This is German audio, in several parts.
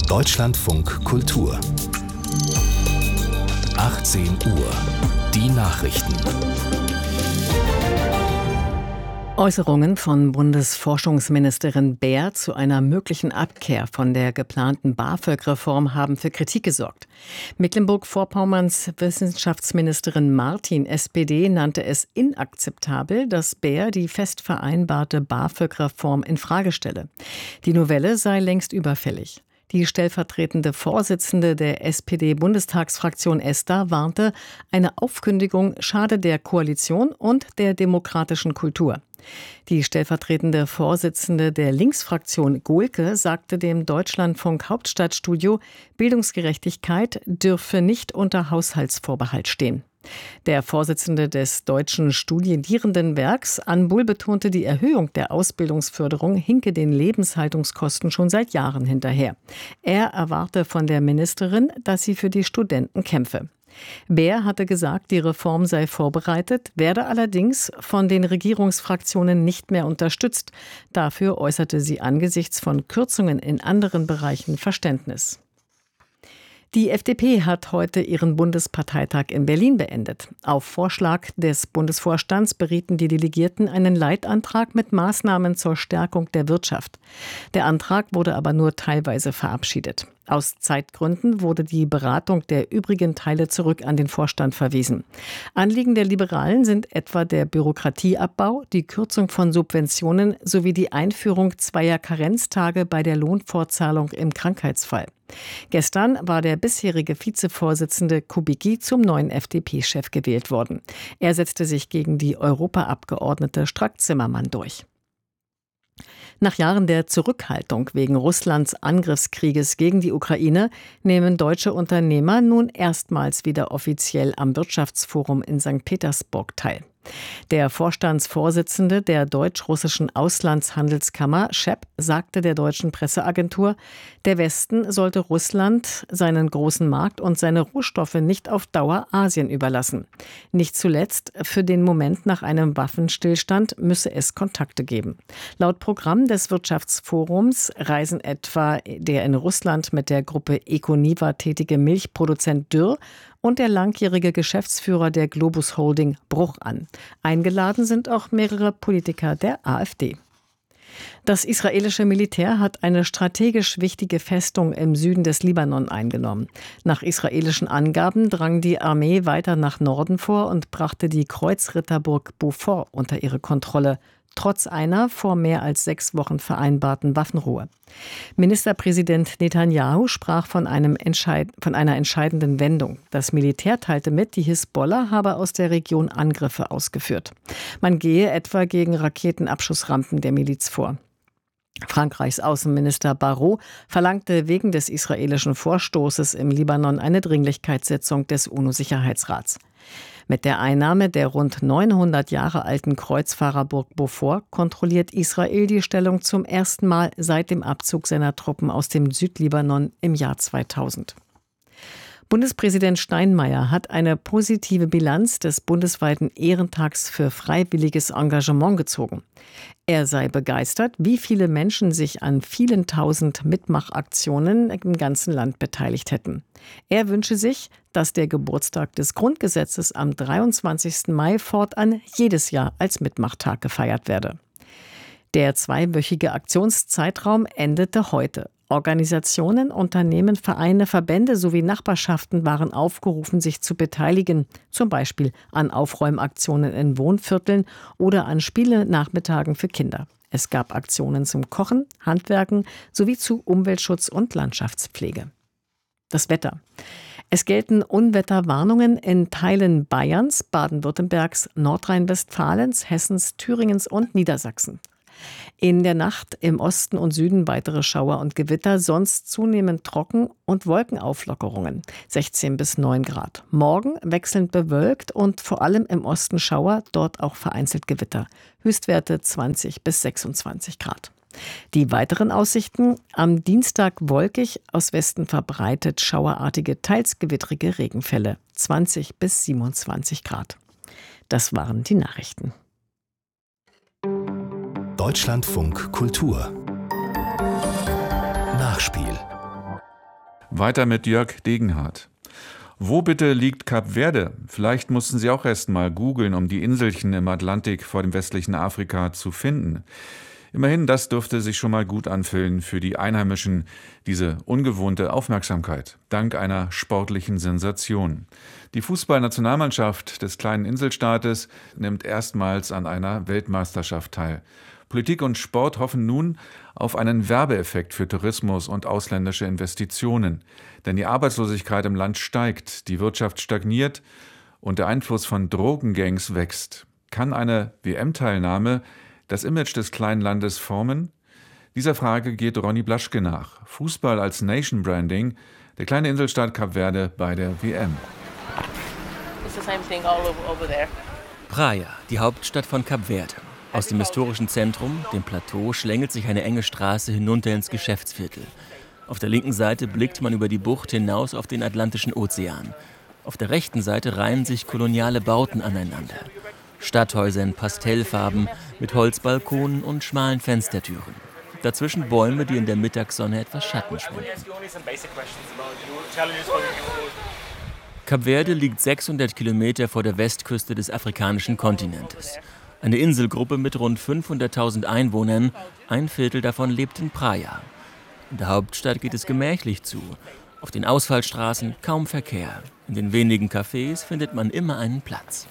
Deutschlandfunk Kultur 18 Uhr. Die Nachrichten. Äußerungen von Bundesforschungsministerin Baer zu einer möglichen Abkehr von der geplanten BAföG-Reform haben für Kritik gesorgt. Mecklenburg-Vorpommerns Wissenschaftsministerin Martin, SPD, nannte es inakzeptabel, dass Baer die fest vereinbarte BAföG-Reform infrage stelle. Die Novelle sei längst überfällig. Die stellvertretende Vorsitzende der SPD-Bundestagsfraktion Esther warnte, eine Aufkündigung schade der Koalition und der demokratischen Kultur. Die stellvertretende Vorsitzende der Linksfraktion Gohlke sagte dem Deutschlandfunk Hauptstadtstudio, Bildungsgerechtigkeit dürfe nicht unter Haushaltsvorbehalt stehen. Der Vorsitzende des Deutschen Studierendenwerks, Anbul, betonte, die Erhöhung der Ausbildungsförderung hinke den Lebenshaltungskosten schon seit Jahren hinterher. Er erwarte von der Ministerin, dass sie für die Studenten kämpfe. Baer hatte gesagt, die Reform sei vorbereitet, werde allerdings von den Regierungsfraktionen nicht mehr unterstützt. Dafür äußerte sie angesichts von Kürzungen in anderen Bereichen Verständnis. Die FDP hat heute ihren Bundesparteitag in Berlin beendet. Auf Vorschlag des Bundesvorstands berieten die Delegierten einen Leitantrag mit Maßnahmen zur Stärkung der Wirtschaft. Der Antrag wurde aber nur teilweise verabschiedet. Aus Zeitgründen wurde die Beratung der übrigen Teile zurück an den Vorstand verwiesen. Anliegen der Liberalen sind etwa der Bürokratieabbau, die Kürzung von Subventionen sowie die Einführung 2 Karenztage bei der Lohnfortzahlung im Krankheitsfall. Gestern war der bisherige Vizevorsitzende Kubicki zum neuen FDP-Chef gewählt worden. Er setzte sich gegen die Europaabgeordnete Strack-Zimmermann durch. Nach Jahren der Zurückhaltung wegen Russlands Angriffskrieges gegen die Ukraine nehmen deutsche Unternehmer nun erstmals wieder offiziell am Wirtschaftsforum in St. Petersburg teil. Der Vorstandsvorsitzende der deutsch-russischen Auslandshandelskammer, Schepp, sagte der deutschen Presseagentur, der Westen sollte Russland seinen großen Markt und seine Rohstoffe nicht auf Dauer Asien überlassen. Nicht zuletzt für den Moment nach einem Waffenstillstand müsse es Kontakte geben. Laut Programm des Wirtschaftsforums reisen etwa der in Russland mit der Gruppe Econiva tätige Milchproduzent Dürr und der langjährige Geschäftsführer der Globus Holding Bruch an. Eingeladen sind auch mehrere Politiker der AfD. Das israelische Militär hat eine strategisch wichtige Festung im Süden des Libanon eingenommen. Nach israelischen Angaben drang die Armee weiter nach Norden vor und brachte die Kreuzritterburg Beaufort unter ihre Kontrolle, trotz einer vor mehr als 6 Wochen vereinbarten Waffenruhe. Ministerpräsident Netanyahu sprach von einer entscheidenden Wendung. Das Militär teilte mit, die Hisbollah habe aus der Region Angriffe ausgeführt. Man gehe etwa gegen Raketenabschussrampen der Miliz vor. Frankreichs Außenminister Barrot verlangte wegen des israelischen Vorstoßes im Libanon eine Dringlichkeitssitzung des UNO-Sicherheitsrats. Mit der Einnahme der rund 900 Jahre alten Kreuzfahrerburg Beaufort kontrolliert Israel die Stellung zum ersten Mal seit dem Abzug seiner Truppen aus dem Südlibanon im Jahr 2000. Bundespräsident Steinmeier hat eine positive Bilanz des bundesweiten Ehrentags für freiwilliges Engagement gezogen. Er sei begeistert, wie viele Menschen sich an vielen tausend Mitmachaktionen im ganzen Land beteiligt hätten. Er wünsche sich, dass der Geburtstag des Grundgesetzes am 23. Mai fortan jedes Jahr als Mitmachtag gefeiert werde. Der 2-wöchige Aktionszeitraum endete heute. Organisationen, Unternehmen, Vereine, Verbände sowie Nachbarschaften waren aufgerufen, sich zu beteiligen, zum Beispiel an Aufräumaktionen in Wohnvierteln oder an Spielenachmittagen für Kinder. Es gab Aktionen zum Kochen, Handwerken sowie zu Umweltschutz und Landschaftspflege. Das Wetter. Es gelten Unwetterwarnungen in Teilen Bayerns, Baden-Württembergs, Nordrhein-Westfalens, Hessens, Thüringens und Niedersachsen. In der Nacht im Osten und Süden weitere Schauer und Gewitter, sonst zunehmend trocken und Wolkenauflockerungen, 16 bis 9 Grad. Morgen wechselnd bewölkt und vor allem im Osten Schauer, dort auch vereinzelt Gewitter. Höchstwerte 20 bis 26 Grad. Die weiteren Aussichten: am Dienstag wolkig, aus Westen verbreitet schauerartige, teils gewittrige Regenfälle, 20 bis 27 Grad. Das waren die Nachrichten. Deutschlandfunk Kultur Nachspiel Weiter mit Jörg Degenhardt. Wo bitte liegt Kap Verde? Vielleicht mussten Sie auch erst mal googeln, um die Inselchen im Atlantik vor dem westlichen Afrika zu finden. Immerhin, das dürfte sich schon mal gut anfühlen für die Einheimischen, diese ungewohnte Aufmerksamkeit, dank einer sportlichen Sensation. Die Fußballnationalmannschaft des kleinen Inselstaates nimmt erstmals an einer Weltmeisterschaft teil. Politik und Sport hoffen nun auf einen Werbeeffekt für Tourismus und ausländische Investitionen. Denn die Arbeitslosigkeit im Land steigt, die Wirtschaft stagniert und der Einfluss von Drogengangs wächst. Kann eine WM-Teilnahme das Image des kleinen Landes formen? Dieser Frage geht Ronny Blaschke nach. Fußball als Nation Branding, der kleine Inselstaat Kap Verde bei der WM. Praia, die Hauptstadt von Kap Verde. Aus dem historischen Zentrum, dem Plateau, schlängelt sich eine enge Straße hinunter ins Geschäftsviertel. Auf der linken Seite blickt man über die Bucht hinaus auf den Atlantischen Ozean. Auf der rechten Seite reihen sich koloniale Bauten aneinander. Stadthäuser in Pastellfarben mit Holzbalkonen und schmalen Fenstertüren. Dazwischen Bäume, die in der Mittagssonne etwas Schatten spenden. Kap Verde liegt 600 Kilometer vor der Westküste des afrikanischen Kontinentes. Eine Inselgruppe mit rund 500.000 Einwohnern, ein Viertel davon lebt in Praia. In der Hauptstadt geht es gemächlich zu. Auf den Ausfallstraßen kaum Verkehr. In den wenigen Cafés findet man immer einen Platz.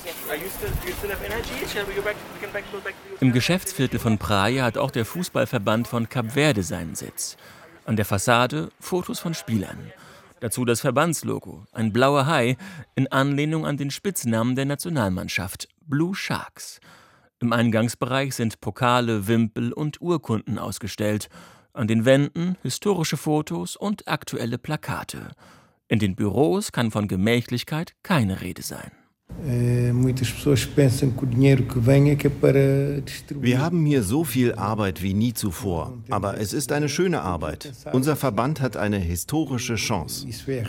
Im Geschäftsviertel von Praia hat auch der Fußballverband von Kap Verde seinen Sitz. An der Fassade Fotos von Spielern. Dazu das Verbandslogo, ein blauer Hai, in Anlehnung an den Spitznamen der Nationalmannschaft, Blue Sharks. Im Eingangsbereich sind Pokale, Wimpel und Urkunden ausgestellt. An den Wänden historische Fotos und aktuelle Plakate. In den Büros kann von Gemächlichkeit keine Rede sein. Wir haben hier so viel Arbeit wie nie zuvor, aber es ist eine schöne Arbeit. Unser Verband hat eine historische Chance.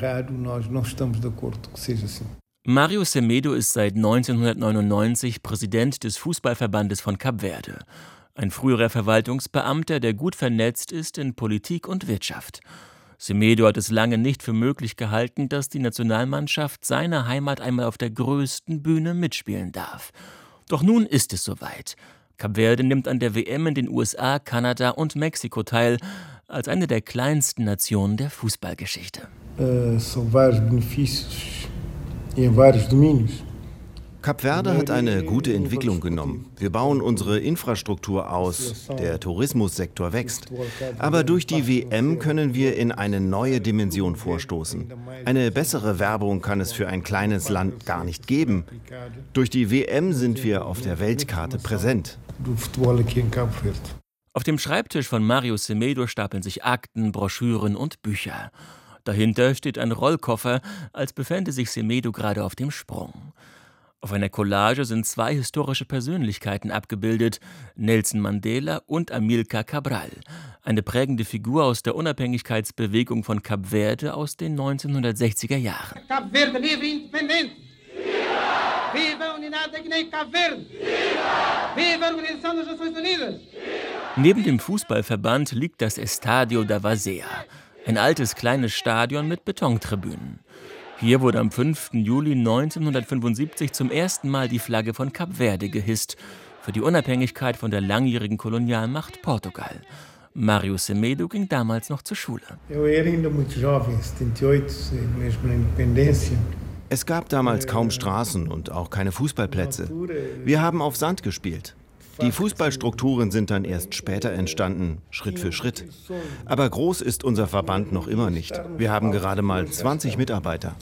Mario Semedo ist seit 1999 Präsident des Fußballverbandes von Kap Verde. Ein früherer Verwaltungsbeamter, der gut vernetzt ist in Politik und Wirtschaft. Semedo hat es lange nicht für möglich gehalten, dass die Nationalmannschaft seiner Heimat einmal auf der größten Bühne mitspielen darf. Doch nun ist es soweit. Kap Verde nimmt an der WM in den USA, Kanada und Mexiko teil, als eine der kleinsten Nationen der Fußballgeschichte. Kap Verde hat eine gute Entwicklung genommen. Wir bauen unsere Infrastruktur aus, der Tourismussektor wächst. Aber durch die WM können wir in eine neue Dimension vorstoßen. Eine bessere Werbung kann es für ein kleines Land gar nicht geben. Durch die WM sind wir auf der Weltkarte präsent. Auf dem Schreibtisch von Mario Semedo stapeln sich Akten, Broschüren und Bücher. Dahinter steht ein Rollkoffer, als befände sich Semedo gerade auf dem Sprung. Auf einer Collage sind zwei historische Persönlichkeiten abgebildet, Nelson Mandela und Amilcar Cabral, eine prägende Figur aus der Unabhängigkeitsbewegung von Kap Verde aus den 1960er Jahren. Kap Verde livre e independente! Viva! Viva a unidade da Guiné-Kap Verde! Viva a Organização das Nações Unidas! Neben dem Fußballverband liegt das Estadio da Várzea, ein altes kleines Stadion mit Betontribünen. Hier wurde am 5. Juli 1975 zum ersten Mal die Flagge von Kap Verde gehisst, für die Unabhängigkeit von der langjährigen Kolonialmacht Portugal. Mario Semedo ging damals noch zur Schule. Es gab damals kaum Straßen und auch keine Fußballplätze. Wir haben auf Sand gespielt. Die Fußballstrukturen sind dann erst später entstanden, Schritt für Schritt. Aber groß ist unser Verband noch immer nicht. Wir haben gerade mal 20 Mitarbeiter.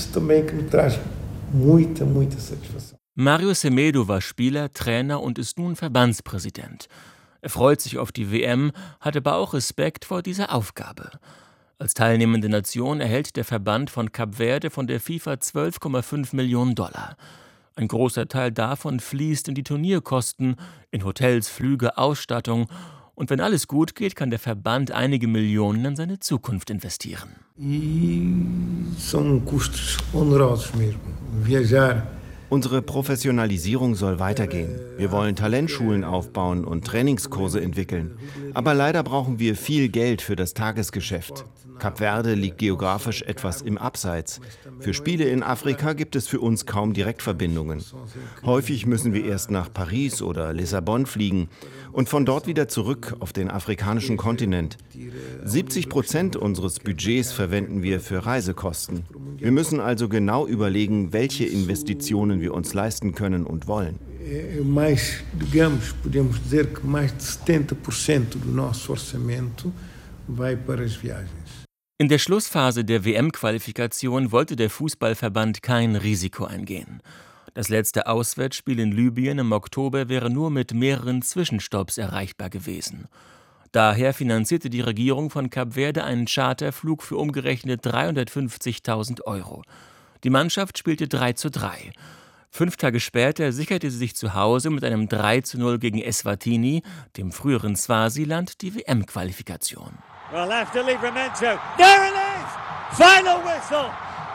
Mario Semedo war Spieler, Trainer und ist nun Verbandspräsident. Er freut sich auf die WM, hat aber auch Respekt vor dieser Aufgabe. Als teilnehmende Nation erhält der Verband von Kap Verde von der FIFA 12,5 Millionen $. Ein großer Teil davon fließt in die Turnierkosten, in Hotels, Flüge, Ausstattung. Und wenn alles gut geht, kann der Verband einige Millionen in seine Zukunft investieren. Unsere Professionalisierung soll weitergehen. Wir wollen Talentschulen aufbauen und Trainingskurse entwickeln. Aber leider brauchen wir viel Geld für das Tagesgeschäft. Kap Verde liegt geografisch etwas im Abseits. Für Spiele in Afrika gibt es für uns kaum Direktverbindungen. Häufig müssen wir erst nach Paris oder Lissabon fliegen und von dort wieder zurück auf den afrikanischen Kontinent. 70% unseres Budgets verwenden wir für Reisekosten. Wir müssen also genau überlegen, welche Investitionen wir uns leisten können und wollen. Podemos dizer que mais de 70% do nosso orçamento vai para as viagens. In der Schlussphase der WM-Qualifikation wollte der Fußballverband kein Risiko eingehen. Das letzte Auswärtsspiel in Libyen im Oktober wäre nur mit mehreren Zwischenstopps erreichbar gewesen. Daher finanzierte die Regierung von Kap Verde einen Charterflug für umgerechnet 350.000 €. Die Mannschaft spielte 3:3. 5 Tage später sicherte sie sich zu Hause mit einem 3:0 gegen Eswatini, dem früheren Swasiland, die WM-Qualifikation. Well, after Livramento, there it is! Final whistle!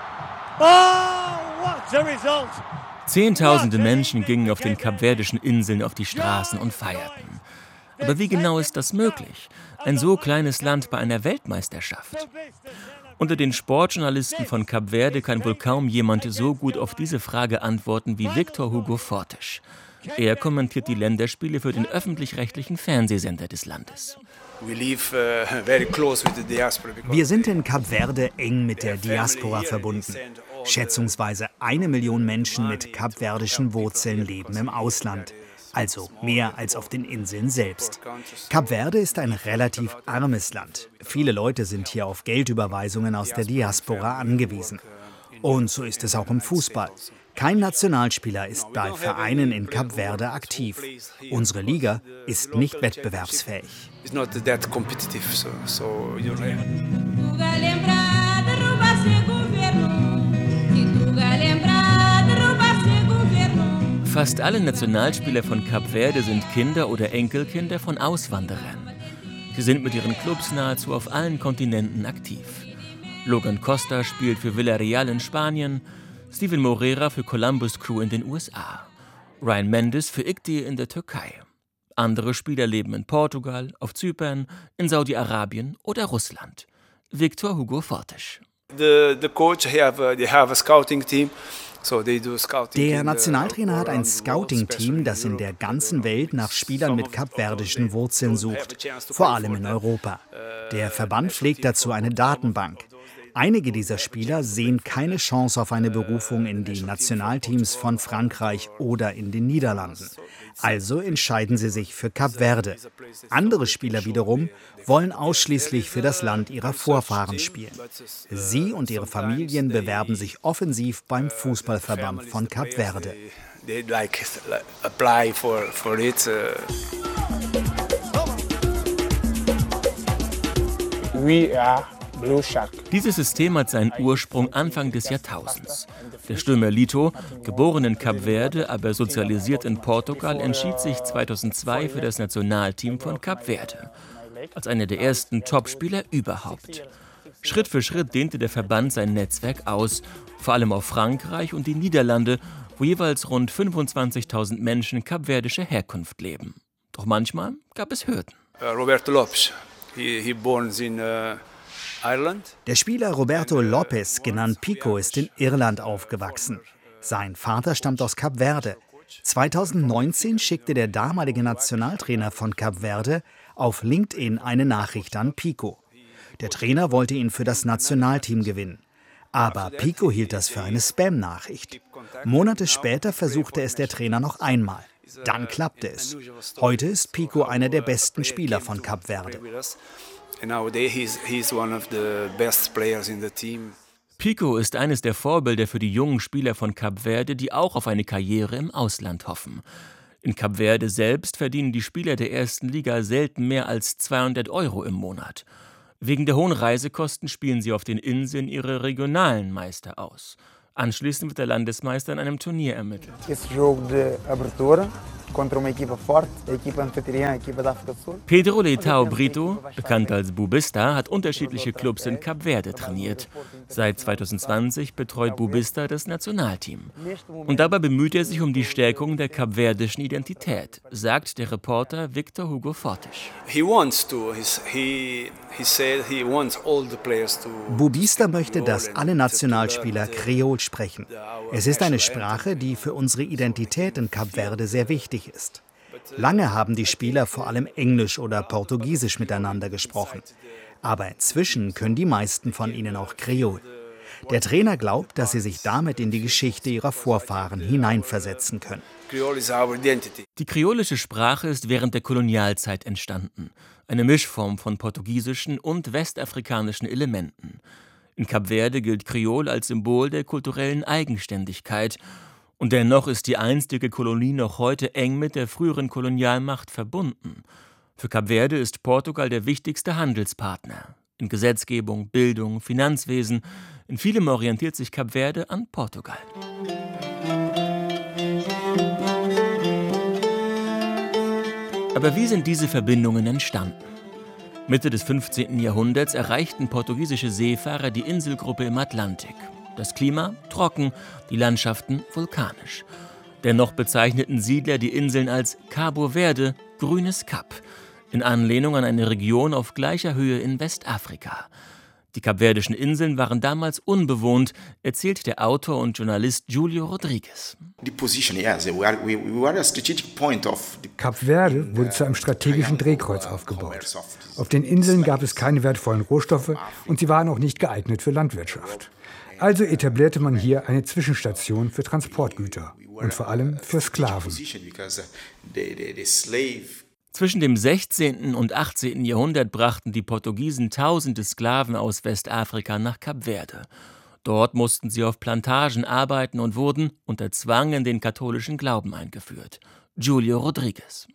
Oh, what a result! Zehntausende Menschen gingen auf den kapverdischen Inseln auf die Straßen und feierten. Aber wie genau ist das möglich? Ein so kleines Land bei einer Weltmeisterschaft? Unter den Sportjournalisten von Kap Verde kann wohl kaum jemand so gut auf diese Frage antworten wie Victor Hugo Fortes. Er kommentiert die Länderspiele für den öffentlich-rechtlichen Fernsehsender des Landes. Wir sind in Kap Verde eng mit der Diaspora verbunden. Schätzungsweise 1 Million Menschen mit kapverdischen Wurzeln leben im Ausland. Also mehr als auf den Inseln selbst. Kap Verde ist ein relativ armes Land. Viele Leute sind hier auf Geldüberweisungen aus der Diaspora angewiesen. Und so ist es auch im Fußball. Kein Nationalspieler ist bei Vereinen in Kap Verde aktiv. Unsere Liga ist nicht wettbewerbsfähig. Fast alle Nationalspieler von Kap Verde sind Kinder oder Enkelkinder von Auswanderern. Sie sind mit ihren Clubs nahezu auf allen Kontinenten aktiv. Logan Costa spielt für Villarreal in Spanien, Steven Moreira für Columbus Crew in den USA, Ryan Mendes für IGTY in der Türkei. Andere Spieler leben in Portugal, auf Zypern, in Saudi-Arabien oder Russland. Victor Hugo Fortes. Der Nationaltrainer hat ein Scouting-Team, das in der ganzen Welt nach Spielern mit kapverdischen Wurzeln sucht, vor allem in Europa. Der Verband pflegt dazu eine Datenbank. Einige dieser Spieler sehen keine Chance auf eine Berufung in die Nationalteams von Frankreich oder in den Niederlanden. Also entscheiden sie sich für Kap Verde. Andere Spieler wiederum wollen ausschließlich für das Land ihrer Vorfahren spielen. Sie und ihre Familien bewerben sich offensiv beim Fußballverband von Kap Verde. Dieses System hat seinen Ursprung Anfang des Jahrtausends. Der Stürmer Lito, geboren in Kap Verde, aber sozialisiert in Portugal, entschied sich 2002 für das Nationalteam von Kap Verde. Als einer der ersten Topspieler überhaupt. Schritt für Schritt dehnte der Verband sein Netzwerk aus, vor allem auf Frankreich und die Niederlande, wo jeweils rund 25.000 Menschen kapverdischer Herkunft leben. Doch manchmal gab es Hürden. Roberto Lopes, Der Spieler Roberto Lopes, genannt Pico, ist in Irland aufgewachsen. Sein Vater stammt aus Kap Verde. 2019 schickte der damalige Nationaltrainer von Kap Verde auf LinkedIn eine Nachricht an Pico. Der Trainer wollte ihn für das Nationalteam gewinnen. Aber Pico hielt das für eine Spam-Nachricht. Monate später versuchte es der Trainer noch einmal. Dann klappte es. Heute ist Pico einer der besten Spieler von Kap Verde. Pico ist eines der Vorbilder für die jungen Spieler von Kap Verde, die auch auf eine Karriere im Ausland hoffen. In Kap Verde selbst verdienen die Spieler der ersten Liga selten mehr als 200 € im Monat. Wegen der hohen Reisekosten spielen sie auf den Inseln ihre regionalen Meister aus. Anschließend wird der Landesmeister in einem Turnier ermittelt. Pedro Leitão Brito, bekannt als Bubista, hat unterschiedliche Clubs in Kap Verde trainiert. Seit 2020 betreut Bubista das Nationalteam. Und dabei bemüht er sich um die Stärkung der kapverdischen Identität, sagt der Reporter Victor Hugo Fortes. Bubista möchte, dass alle Nationalspieler Kreol sprechen. Es ist eine Sprache, die für unsere Identität in Kap Verde sehr wichtig ist. Lange haben die Spieler vor allem Englisch oder Portugiesisch miteinander gesprochen. Aber inzwischen können die meisten von ihnen auch Kreol. Der Trainer glaubt, dass sie sich damit in die Geschichte ihrer Vorfahren hineinversetzen können. Die kreolische Sprache ist während der Kolonialzeit entstanden. Eine Mischform von portugiesischen und westafrikanischen Elementen. In Kap Verde gilt Kreol als Symbol der kulturellen Eigenständigkeit. Und dennoch ist die einstige Kolonie noch heute eng mit der früheren Kolonialmacht verbunden. Für Kap Verde ist Portugal der wichtigste Handelspartner. In Gesetzgebung, Bildung, Finanzwesen, in vielem orientiert sich Kap Verde an Portugal. Aber wie sind diese Verbindungen entstanden? Mitte des 15. Jahrhunderts erreichten portugiesische Seefahrer die Inselgruppe im Atlantik. Das Klima trocken, die Landschaften vulkanisch. Dennoch bezeichneten Siedler die Inseln als Cabo Verde, grünes Kap, in Anlehnung an eine Region auf gleicher Höhe in Westafrika. Die kapverdischen Inseln waren damals unbewohnt, erzählt der Autor und Journalist Julio Rodrigues. Kap Verde wurde zu einem strategischen Drehkreuz aufgebaut. Auf den Inseln gab es keine wertvollen Rohstoffe und sie waren auch nicht geeignet für Landwirtschaft. Also etablierte man hier eine Zwischenstation für Transportgüter und vor allem für Sklaven. Zwischen dem 16. und 18. Jahrhundert brachten die Portugiesen tausende Sklaven aus Westafrika nach Kap Verde. Dort mussten sie auf Plantagen arbeiten und wurden unter Zwang in den katholischen Glauben eingeführt. Julio Rodrigues.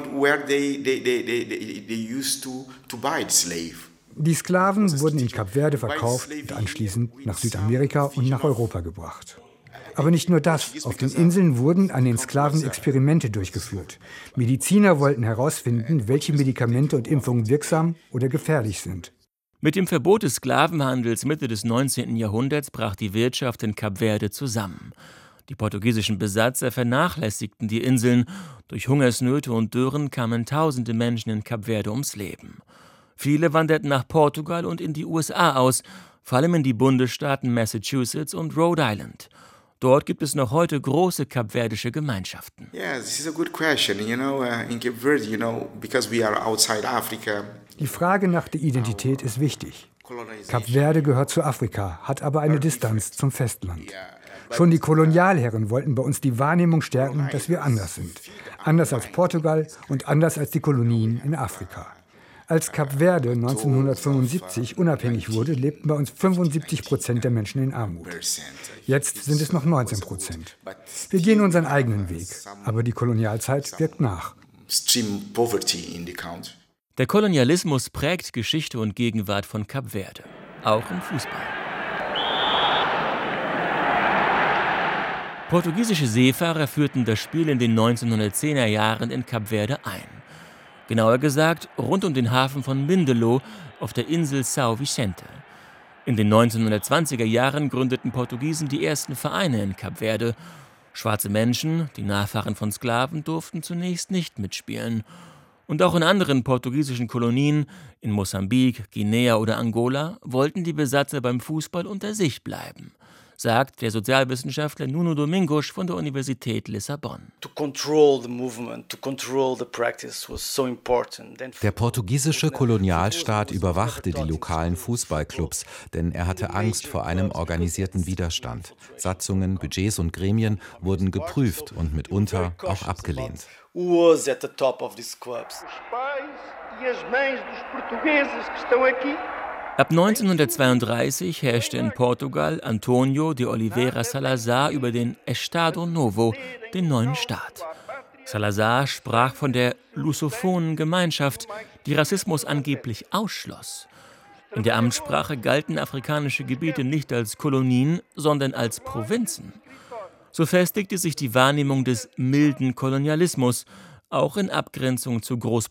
Die Sklaven wurden in Kap Verde verkauft und anschließend nach Südamerika und nach Europa gebracht. Aber nicht nur das. Auf den Inseln wurden an den Sklaven Experimente durchgeführt. Mediziner wollten herausfinden, welche Medikamente und Impfungen wirksam oder gefährlich sind. Mit dem Verbot des Sklavenhandels Mitte des 19. Jahrhunderts brach die Wirtschaft in Kap Verde zusammen. Die portugiesischen Besatzer vernachlässigten die Inseln. Durch Hungersnöte und Dürren kamen tausende Menschen in Kap Verde ums Leben. Viele wanderten nach Portugal und in die USA aus, vor allem in die Bundesstaaten Massachusetts und Rhode Island. Dort gibt es noch heute große kapverdische Gemeinschaften. Die Frage nach der Identität ist wichtig. Kap Verde gehört zu Afrika, hat aber eine Distanz zum Festland. Schon die Kolonialherren wollten bei uns die Wahrnehmung stärken, dass wir anders sind. Anders als Portugal und anders als die Kolonien in Afrika. Als Kap Verde 1975 unabhängig wurde, lebten bei uns 75% der Menschen in Armut. Jetzt sind es noch 19%. Wir gehen unseren eigenen Weg, aber die Kolonialzeit wirkt nach. Der Kolonialismus prägt Geschichte und Gegenwart von Kap Verde, auch im Fußball. Portugiesische Seefahrer führten das Spiel in den 1910er Jahren in Kap Verde ein. Genauer gesagt rund um den Hafen von Mindelo auf der Insel São Vicente. In den 1920er Jahren gründeten Portugiesen die ersten Vereine in Kap Verde. Schwarze Menschen, die Nachfahren von Sklaven, durften zunächst nicht mitspielen. Und auch in anderen portugiesischen Kolonien, in Mosambik, Guinea oder Angola, wollten die Besatzer beim Fußball unter sich bleiben, sagt der Sozialwissenschaftler Nuno Domingos von der Universität Lissabon. Der portugiesische Kolonialstaat überwachte die lokalen Fußballclubs, denn er hatte Angst vor einem organisierten Widerstand. Satzungen, Budgets und Gremien wurden geprüft und mitunter auch abgelehnt. Ab 1932 herrschte in Portugal António de Oliveira Salazar über den Estado Novo, den neuen Staat. Salazar sprach von der lusophonen Gemeinschaft, die Rassismus angeblich ausschloss. In der Amtssprache galten afrikanische Gebiete nicht als Kolonien, sondern als Provinzen. So festigte sich die Wahrnehmung des milden Kolonialismus, auch in Abgrenzung zu Großbritannien.